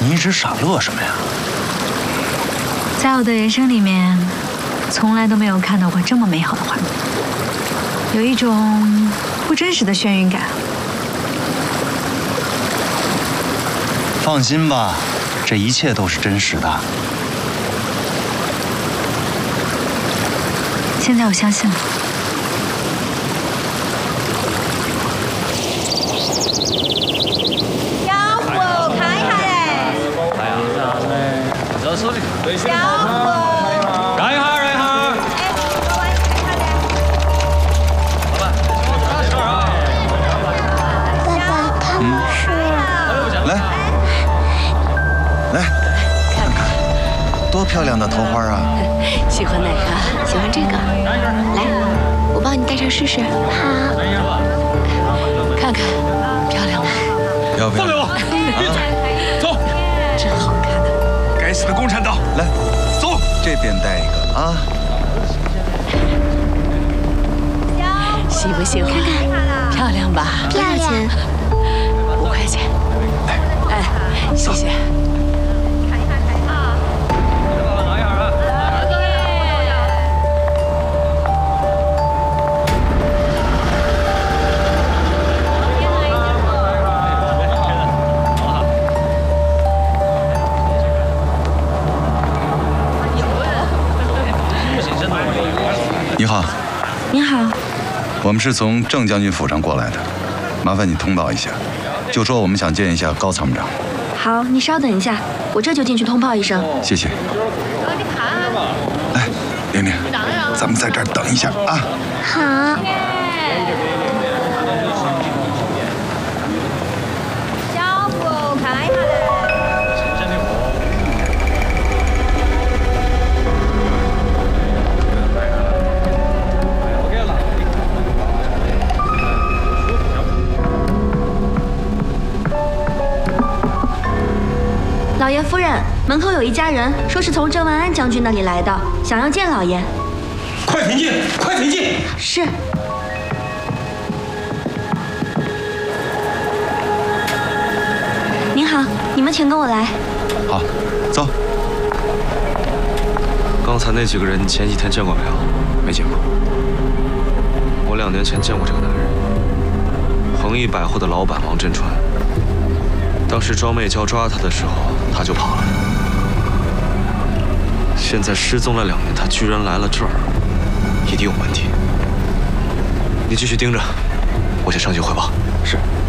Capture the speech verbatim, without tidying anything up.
你一直傻乐什么呀？ 在我的人生里面，从来都没有看到过这么美好的画面，有一种不真实的眩晕感。 放心吧，这一切都是真实的。 现在我相信了。 手机， 小虎， 让一下，让一下。老板， 爸爸，他们是…… 来，来，看看，多漂亮的桃花啊！ 喜欢哪个？喜欢这个。来，我帮你戴上试试。 好。 看看，漂亮吗？ 要不要？ 放给我。闭嘴，走。 真好看。 该死的共产党！ 来，走，这边带一个啊。 喜不喜欢？看看，漂亮吧？ 漂亮。 五块钱。哎，谢谢。 看一看，看一看啊！ 拿一下啊！ 你好， 您好， 我们是从郑将军府上过来的，麻烦你通报一下，就说我们想见一下高参谋长。 好，你稍等一下，我这就进去通报一声。 谢谢。来，玲玲，咱们在这儿等一下啊。 好。 小虎，看一下嘞。 老爷夫人，门口有一家人，说是从郑万安将军那里来的，想要见老爷。 快请进，快请进。 是。您好，你们请跟我来。 好，走。 刚才那几个人，你前几天见过没有？没见过。我两年前见过这个男人，恒益百货的老板王振川。 当时庄妹叫抓他的时候，他就跑了。现在失踪了两年，他居然来了这儿，一定有问题。你继续盯着，我先上去汇报。 是。